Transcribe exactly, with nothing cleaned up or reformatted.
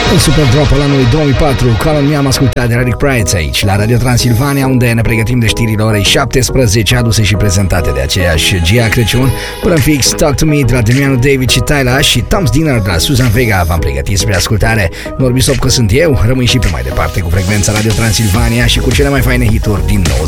Un super drop al anului două mii patru, Colin Mi am ascultat de Eric Prydz aici, la Radio Transilvania, unde ne pregătim de știrile orei șaptesprezece, aduse și prezentate de aceeași Gia Crăciun. Până în fix, Talk to Me de la Damiano David și Tyla și Tom's Dinner de la Susan Vega v-am pregătit spre ascultare. Norbi Sop că sunt eu, rămâi și pe mai departe cu frecvența Radio Transilvania și cu cele mai faine hituri din nouăzeci.